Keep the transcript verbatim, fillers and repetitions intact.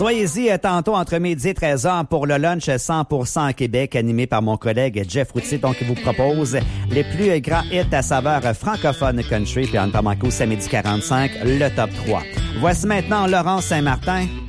Soyez-y tantôt entre midi et treize heures pour le lunch cent pour cent Québec animé par mon collègue Jeff Routier. Donc, il vous propose les plus grands hits à saveur francophone country. Puis en temps manqué au samedi quarante-cinq, le top trois. Voici maintenant Laurent Saint-Martin